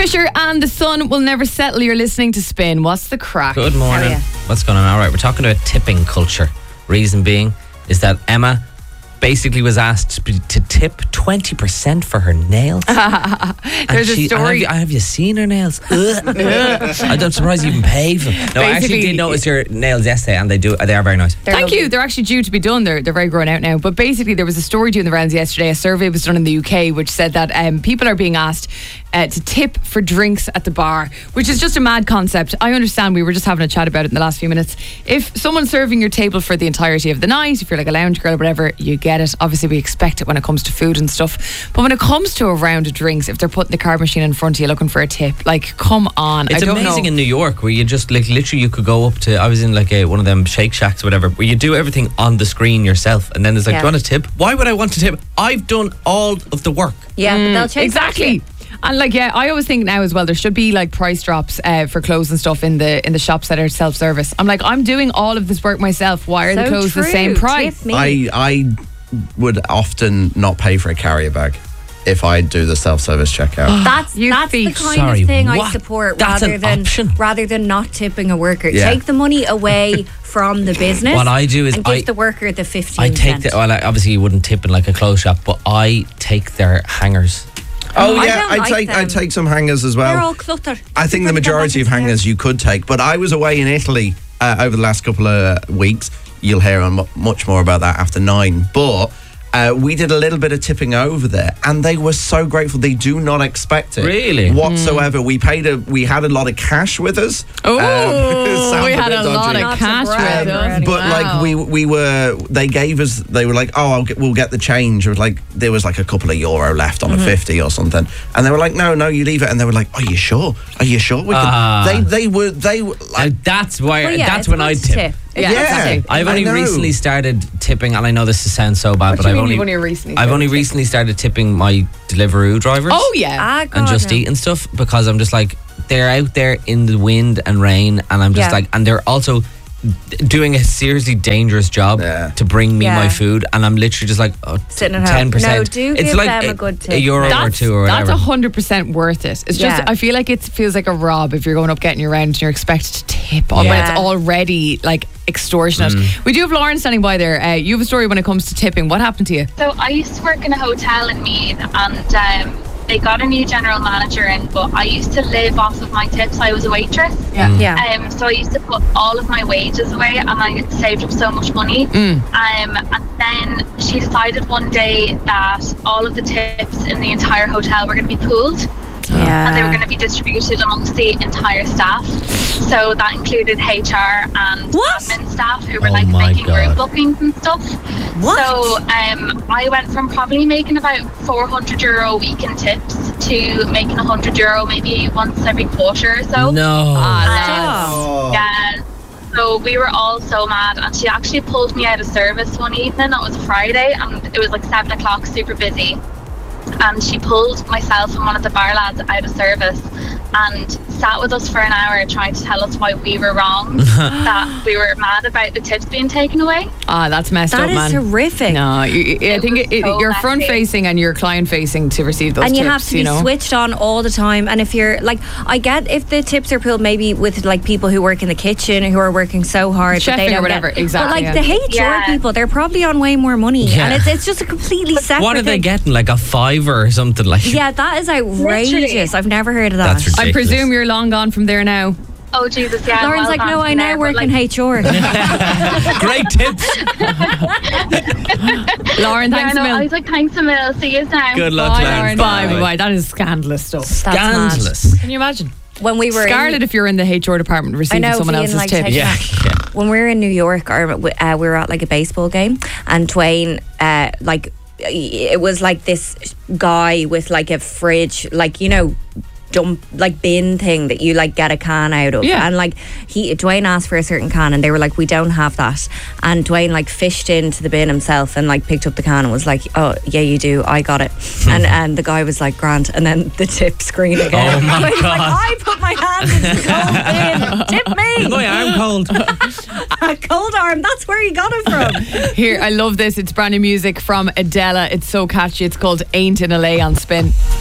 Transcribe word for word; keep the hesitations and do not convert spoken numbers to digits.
Fisher and the Sun will never settle. You're listening to Spin. What's the crack? Good morning. Yeah. What's going on? All right, we're talking about tipping culture. Reason being is that Emma basically was asked to tip twenty percent for her nails. There's she, a story. Have you, have you seen her nails? I'm surprised you even pay for them. No, I actually did notice your nails yesterday, and they do. They are very nice. Thank lovely. you. They're actually due to be done. They're they're very grown out now. But basically, there was a story doing the rounds yesterday. A survey was done in the U K, which said that um, people are being asked uh, to tip for drinks at the bar, which is just a mad concept. I understand. We were just having a chat about it in the last few minutes. If someone's serving your table for the entirety of the night, if you're like a lounge girl or whatever, you get it. Obviously, we expect it when it comes to food and stuff. But when it comes to a round of drinks, if they're putting the card machine in front of you looking for a tip, like, come on. It's I don't amazing know. in New York where you just, like, literally you could go up to, I was in like a, one of them Shake Shacks or whatever, where you do everything on the screen yourself, and then there's like, Yeah. do you want a tip? Why would I want to tip? I've done all of the work. Yeah, but they'll change Exactly. And like, yeah, I always think now as well, there should be like price drops uh, for clothes and stuff in the in the shops that are self-service. I'm like, I'm doing all of this work myself. Why are So the clothes true. the same price? Tip me. I I would often not pay for a carrier bag if I do the self-service checkout. That's You that's the thief. kind Sorry, of thing I what? support That's rather an than option. rather than not tipping a worker. Yeah. Take the money away from the business. What I do is and give I- the worker the fifteen. I take the, well, I- obviously you wouldn't tip in like a clothes shop, but I take their hangers. Oh I yeah, don't I like take I them. take some hangers as well. They're all cluttered. I think the majority of hangers you could take, but I was away in Italy uh, over the last couple of weeks. You'll hear on mu- much more about that after nine. But uh, we did a little bit of tipping over there, and they were so grateful. They do not expect it Really? whatsoever. We paid a we had a lot of cash with us. Oh, it sounds we a had bit a lot dodgy. of Not to cash brag with or us. anything. But like we we were, they gave us. They were like, "Oh, I'll get, we'll get the change." It was like there was like a couple of euro left on a fifty or something, and they were like, "No, no, you leave it." And they were like, "Are you sure? Are you sure?" We can? Ah. They they were they were Now, like, that's why. Well, yeah, that's it's when good I to tip. tip. Yeah, Yeah. exactly. I've I only know. recently started tipping, and I know this sounds so bad, What but do you I've mean only you've only recently I've started only tipping? recently started tipping my Deliveroo drivers. Oh yeah. Ah, and God, just no. eating stuff, because I'm just like, they're out there in the wind and rain, and I'm just Yeah. like, and they're also doing a seriously dangerous job Yeah. to bring me Yeah. my food, and I'm literally just like, oh, Sitting at home. ten percent. No, do it's give like them a, a good tip. a euro or That's, two or that's whatever. one hundred percent worth it. It's just, Yeah. I feel like it feels like a rob if you're going up getting your round and you're expected to tip on when Yeah. it's already like extortionate. Mm. We do have Lauren standing by there. Uh, you have a story when it comes to tipping. What happened to you? So I used to work in a hotel in Meath, and um, they got a new general manager in, but I used to live off of my tips. I was a waitress. Yeah. Yeah. Um, so I used to put all of my wages away, and I saved up so much money. Mm. Um, and then she decided one day that all of the tips in the entire hotel were going to be pooled, Yeah. and they were going to be distributed amongst the entire staff. So that included H R and What? admin staff who were Oh like my making God. room bookings and stuff. What? So um, I went from probably making about four hundred euro a week in tips to making one hundred euro maybe once every quarter or so. No. Ah, Oh. Yeah. So we were all so mad, and she actually pulled me out of service one evening. It was a Friday, and it was like seven o'clock, super busy. And she pulled myself and one of the bar lads out of service and sat with us for an hour trying to tell us why we were wrong, that we were mad about the tips being taken away. Ah, that's messed That up, is man. horrific. No, you, you- I It think was it, it, so you're messy. front facing and you're client facing to receive those And you tips. have to be you know? switched on all the time. And if you're like, I get if the tips are pulled maybe with like people who work in the kitchen who are working so hard, but they Chefing or don't whatever, Get, exactly, But like yeah. the H R Yeah. people, they're probably on way more money, Yeah. and it's it's just a completely separate. What are they thing. getting? Like a fiver or something? Like Yeah, that is outrageous. Literally. I've never heard of that. That's ridiculous. I presume you're long gone from there now. Oh, Jesus, yeah. I'm Lauren's well like, no, gone I from now there, work but, in like, H R. Great tips. Lauren, Yeah, thanks no, a I mil. was like, thanks a mil. See you now. Good luck, Bye, Lauren. Lauren. Bye, bye, bye. That is scandalous stuff. That's mad. Scandalous. Can you imagine? When we were Scarlet in, if you're in the H R department I receiving know, someone being, else's like, tips. taken Yeah, out. yeah. When we were in New York, or uh, we were at like a baseball game, and Dwayne, uh, like, it was like this guy with like a fridge, like, you know, dump, like bin thing that you like get a can out of. Yeah. And like he Dwayne asked for a certain can, and they were like, we don't have that. And Dwayne like fished into the bin himself and like picked up the can and was like, oh yeah, you do, I got it. and and the guy was like, Grant. And then the tip screen again. Oh my Dwayne's God. like, I put my hand in the cold bin. Tip me. My arm cold. A cold arm. That's where he got it from. Here, I love this. It's brand new music from Adela. It's so catchy. It's called Ain't in L A on Spin.